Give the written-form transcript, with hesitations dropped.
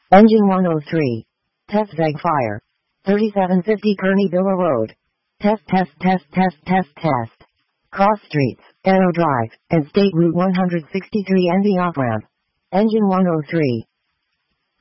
Engine 103. Test VEG fire. 3750 Kearney Villa Road. Test. Cross streets, Arrow Drive, and State Route 163 ending off-ramp. Engine 103.